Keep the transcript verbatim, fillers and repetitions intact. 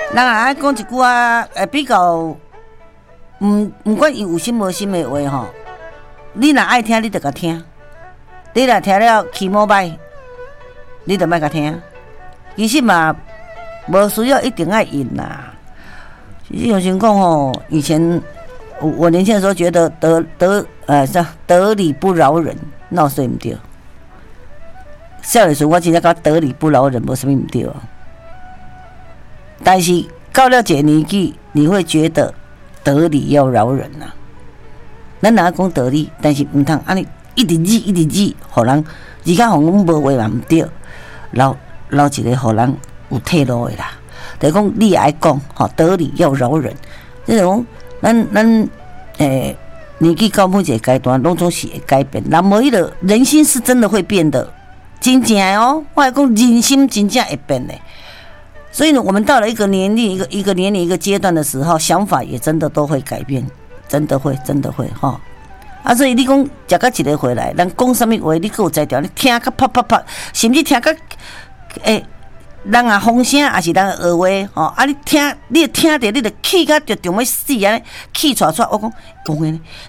人也爱讲一句啊，呃，比较，唔唔管伊有心无心的话吼，你若爱听，你就甲听；你若听了气毛歹，你就莫甲听。其实嘛，无需要一定爱赢啦。有情讲吼，以前我我年轻的时候觉得得得呃啥得理不饶人，那说唔对。少年时我真正讲得理不饶人，无什么唔对啊。但是到了这年纪，你会觉得得理要饶人呐、啊。咱哪讲得理，但是唔通安尼一直记一直记，互人而家互阮无话嘛唔对，留留一个互人有退路的啦。就是讲你也爱讲，吼得理要饶人。即是讲咱咱诶年纪到某一个阶段，拢总是会改变。人无迄个人心是真的会变的，真正的哦。我来讲人心真正会变的。所以呢，我们到了一个年龄、一个一个年龄、一个阶段的时候，想法也真的都会改变，真的会，真的会哈。啊，所以你讲食到一个回来，人讲什么话，你还有才调，你听个啪啪啪，甚至听个诶，人啊风声，也是人学话吼。啊，你听，你听着，你着气甲着中要死啊，气喘喘。我讲讲诶。